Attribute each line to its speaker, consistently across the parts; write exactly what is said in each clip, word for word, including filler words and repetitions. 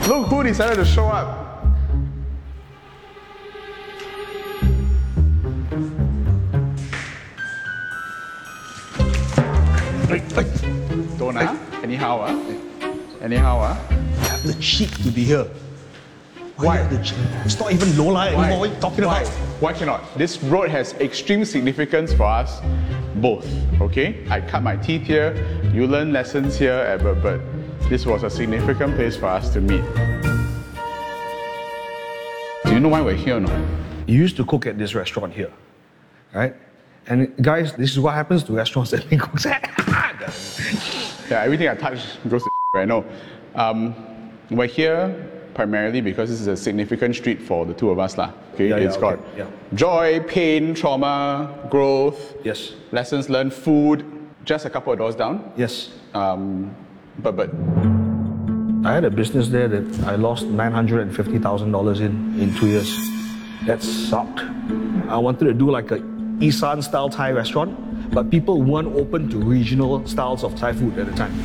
Speaker 1: Look who decided to show up. Don't ah? Anyhow ah? Anyhow ah?
Speaker 2: You have the cheek to be here.
Speaker 1: Why?
Speaker 2: The cheek? It's not even Lola anymore. What are you talking
Speaker 1: Why?
Speaker 2: about?
Speaker 1: Why cannot? This road has extreme significance for us both, okay? I cut my teeth here, you learn lessons here at Bird Bird. This was a significant place for us to meet. Do you know why we're here or not?
Speaker 2: You used to cook at this restaurant here, right? And guys, this is what happens to restaurants that make cooks.
Speaker 1: Yeah, everything I touch goes to I know. Um, we're here primarily because this is a significant street for the two of us. Lah. Okay?
Speaker 2: Yeah, yeah,
Speaker 1: it's
Speaker 2: okay,
Speaker 1: got
Speaker 2: yeah.
Speaker 1: joy, pain, trauma, growth,
Speaker 2: Yes.
Speaker 1: lessons learned, food, just a couple of doors down.
Speaker 2: Yes.
Speaker 1: Um, but, but
Speaker 2: I had a business there that I lost nine hundred fifty thousand dollars in in two years. That sucked. I wanted to do like a Isan style Thai restaurant, but people weren't open to regional styles of Thai food at the time.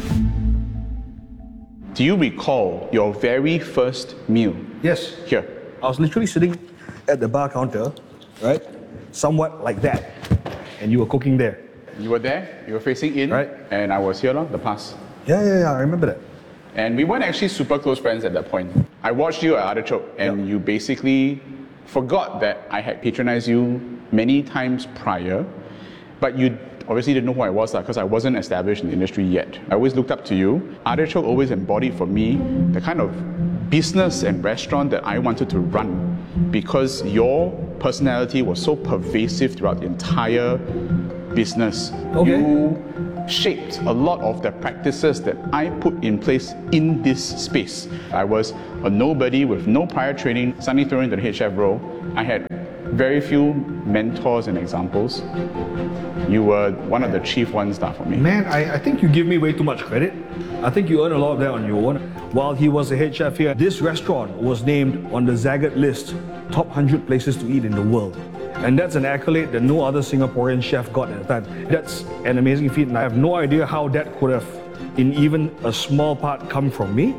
Speaker 1: do you recall your very first meal
Speaker 2: Yes.
Speaker 1: here?
Speaker 2: I was literally sitting at the bar counter, right? Somewhat like that. And you were cooking there.
Speaker 1: You were there, you were facing in,
Speaker 2: Right.
Speaker 1: and I was here, lor, the pass.
Speaker 2: Yeah, yeah, yeah, I remember that.
Speaker 1: And we weren't actually super close friends at that point. I watched you at Artichoke, and
Speaker 2: Yeah.
Speaker 1: you basically forgot that I had patronized you many times prior, but you obviously didn't know who I was because I wasn't established in the industry yet. I always looked up to you. Artichoke always embodied for me the kind of business and restaurant that I wanted to run because your personality was so pervasive throughout the entire business.
Speaker 2: Okay.
Speaker 1: You shaped a lot of the practices that I put in place in this space. I was a nobody with no prior training, suddenly thrown into the head chef role. I had very few mentors and examples. You were one of the chief ones that for me.
Speaker 2: Man, I, I think you give me way too much credit. I think you earn a lot of that on your own. While he was the head chef here, this restaurant was named on the Zagat list, top one hundred places to eat in the world. And that's an accolade that no other Singaporean chef got at the time. That's an amazing feat, and I have no idea how that could have, in even a small part, come from me.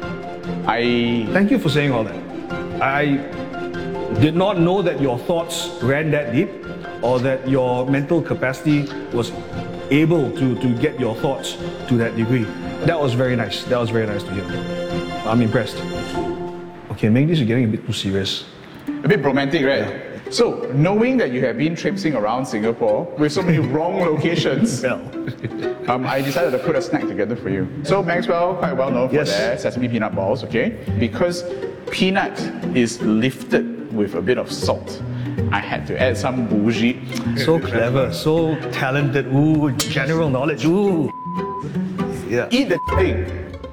Speaker 1: I
Speaker 2: Thank you for saying all that. I did not know that your thoughts ran that deep, or that your mental capacity was able to, to get your thoughts to that degree. That was very nice. That was very nice to hear. I'm impressed. Okay, maybe this is getting a bit too serious.
Speaker 1: a bit romantic, right? So, knowing that you have been traipsing around Singapore with so many wrong locations,
Speaker 2: Well,
Speaker 1: um, I decided to put a snack together for you. So, Maxwell, quite well known for
Speaker 2: Yes.
Speaker 1: their sesame peanut balls, okay? Because peanut is lifted with a bit of salt, I had to add some bougie.
Speaker 2: so clever, so talented. Ooh, general knowledge. Ooh. Yeah.
Speaker 1: Eat the thing.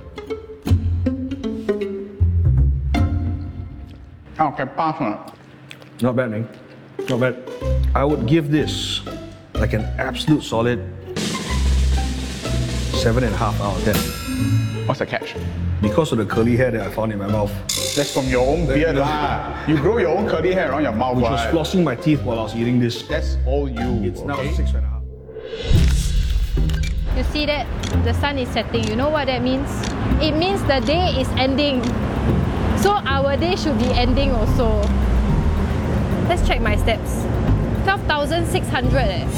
Speaker 1: Oh, can pass on it.
Speaker 2: Not bad, man. Not bad. I would give this like an absolute solid seven and a half out of ten.
Speaker 1: What's the catch?
Speaker 2: Because of the curly hair that I found in my mouth,
Speaker 1: That's from your own beard lah. You grow your own curly hair around your mouth.
Speaker 2: which was
Speaker 1: what?
Speaker 2: flossing my teeth while I was eating this.
Speaker 1: That's all you.
Speaker 2: It's now
Speaker 1: okay?
Speaker 2: six and a half.
Speaker 3: You see that? The sun is setting. You know what that means? It means the day is ending. So our day should be ending also. Let's check my steps. twelve thousand six hundred eh.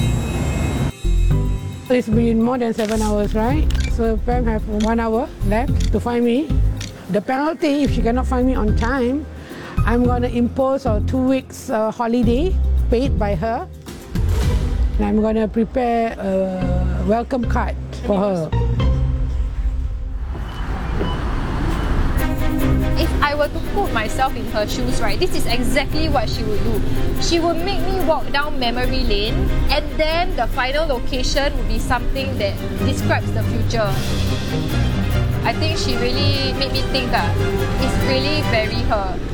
Speaker 4: It's been more than seven hours, right? So Pam have one hour left to find me. The penalty, if she cannot find me on time, I'm gonna impose a two weeks uh, holiday paid by her. And I'm gonna prepare a welcome card for her.
Speaker 3: If I were to put myself in her shoes, right, this is exactly what she would do. She would make me walk down memory lane, and then the final location would be something that describes the future. I think she really made me think that it's really very her.